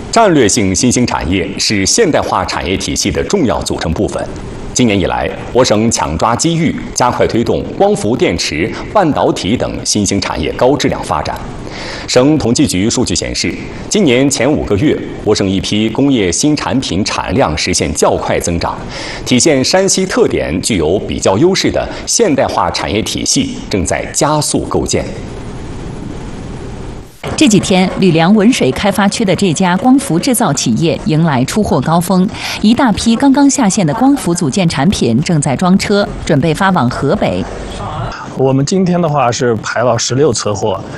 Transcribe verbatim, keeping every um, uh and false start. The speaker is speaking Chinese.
战略性新兴产业是现代化产业体系的重要组成部分。今年以来，我省抢抓机遇，加快推动光伏电池、半导体等新兴产业高质量发展。省统计局数据显示，今年前五个月，我省一批工业新产品产量实现较快增长，体现山西特点、具有比较优势的现代化产业体系正在加速构建。 这几天，吕梁文水开发区的这家光伏制造企业迎来出货高峰，一大批刚刚下线的光伏组件产品正在装车，准备发往河北。 我们今天的话是排了十六车货，